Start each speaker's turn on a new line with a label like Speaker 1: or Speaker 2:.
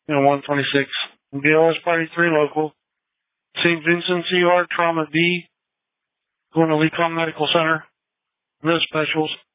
Speaker 1: 126. BLS Party 3 local. St. Vincent CR Trauma D. Going to Lecom Medical Center. No specials.